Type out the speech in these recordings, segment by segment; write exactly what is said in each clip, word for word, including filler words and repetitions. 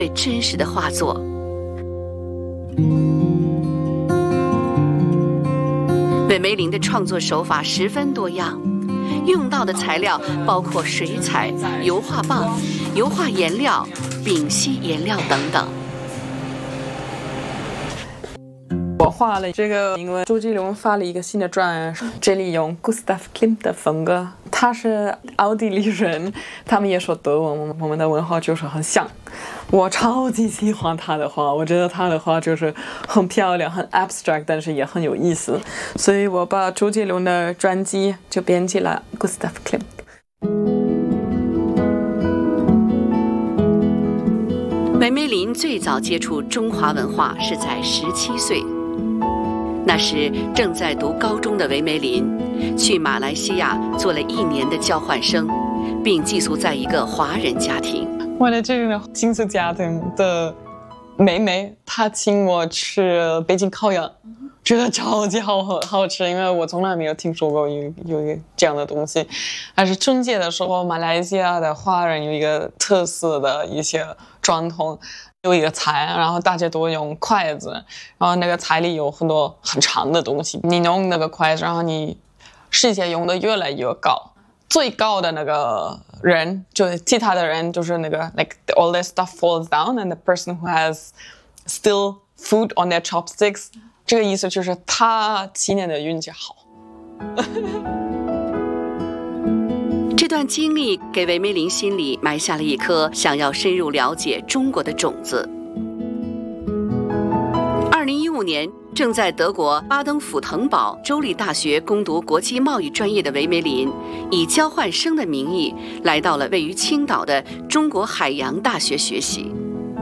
最真实的画作。韦梅林的创作手法十分多样，用到的材料包括水彩、油画棒、油画颜料、丙烯颜料等等。 我画了这个，因为周杰伦发了一个新的专，这里用 Gustav Klimt 的风格，他是奥地利人，他们也说德文，我们的文化就是很像。我超级喜欢他的画，我觉得他的画就是很漂亮，很 abstract， 但是也很有意思，所以我把周杰伦的专辑就编辑了 Gustav Klimt。 韦梅林最早接触中华文化是在十七岁。那时正在读高中的韦梅林去马来西亚做了一年的交换生，并寄宿在一个华人家庭。 我的这个寄宿家庭的妹妹，她请我吃北京烤鸭，觉得超级好喝好吃，因为我从来没有听说过有有一个这样的东西。还是春节的时候，马来西亚的华人有一个特色的一些传统。有一个菜，然后大家都用筷子，然后那个菜里有很多很长的东西，你用那个筷子，然后你世界用的越来越高，最高的那个人就是其他的人就是那个 like all this stuff falls down and the person who has still food on their chopsticks， 这个意思就是他今年的运气好。 这段经历给韦梅林心里埋下了一颗想要深入了解中国的种子。二零一五年，正在德国巴登符腾堡州立大学攻读国际贸易专业的韦梅林，以交换生的名义来到了位于青岛的中国海洋大学学习。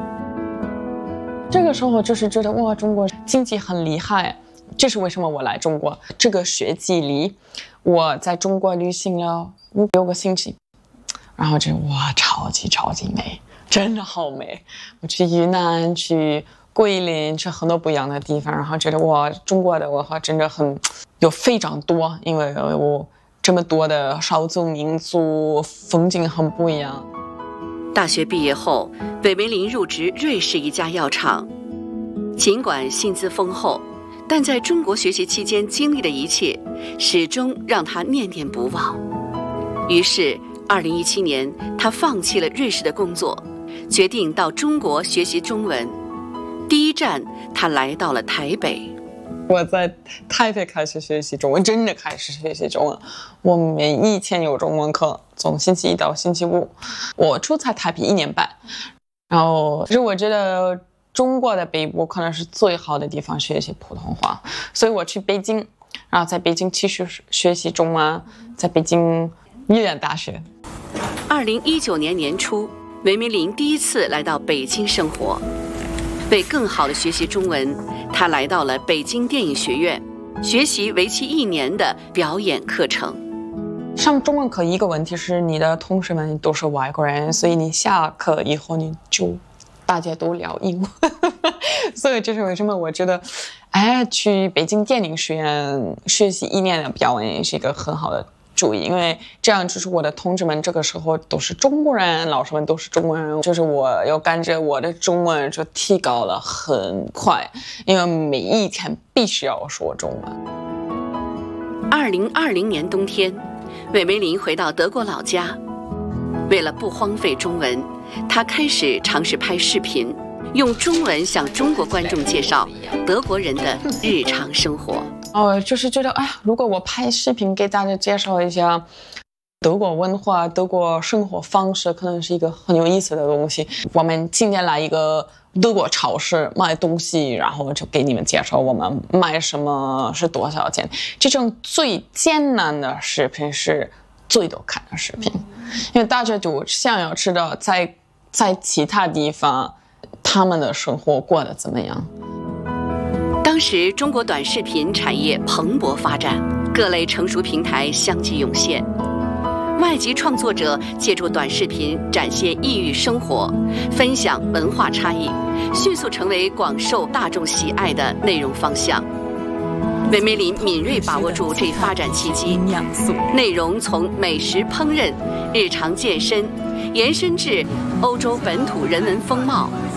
这个时候就是觉得哇，中国经济很厉害，这是为什么我来中国。这个学期里，我在中国旅行了五六个星期，然后就哇，超级超级美，真的好美。我去云南，去桂林，去很多不一样的地方，然后觉得哇，中国的文化真的很有非常多，因为我这么多的少数民族，风景很不一样。 大学毕业后，韦梅林入职瑞士一家药厂，尽管薪资丰厚，但在中国学习期间经历的一切，始终让他念念不忘。于是二零一七年，他放弃了瑞士的工作，决定到中国学习中文。第一站，他来到了台北。 我在台北开始学习中文，真的开始学习中文。我每一天有中文课，从星期一到星期五。我住在台北一年半，然后其实我觉得中国的北部可能是最好的地方学习普通话，所以我去北京，然后在北京继续学习中文，在北京语言大学。 二零一九年年初，韦梅林第一次来到北京生活。为更好地学习中文，他来到了北京电影学院，学习为期一年的表演课程。 上中文课一个问题是你的同学们都是外国人，所以你下课以后你就大家都聊英文。所以这是为什么我觉得哎，去北京电影学院学习一年的表演是一个很好的主意，因为这样就是我的同志们这个时候都是中国人，老师们都是中国人，就是我有感觉我的中文就提高了很快，因为每一天必须要说中文。 二零二零年冬天，韦梅林回到德国老家，为了不荒废中文，他开始尝试拍视频，用中文向中国观众介绍德国人的日常生活。 哦，就是觉得哎，如果我拍视频给大家介绍一下德国文化、德国生活方式，可能是一个很有意思的东西。我们今天来一个德国超市买东西，然后就给你们介绍我们买什么是多少钱。这种最艰难的视频是最多看的视频，因为大家就想要知道在在其他地方他们的生活过得怎么样。 当时中国短视频产业蓬勃发展，各类成熟平台相继涌现，外籍创作者借助短视频展现异域生活，分享文化差异，迅速成为广受大众喜爱的内容方向。韦梅林敏锐把握住这发展契机，内容从美食烹饪、日常健身，延伸至欧洲本土人文风貌、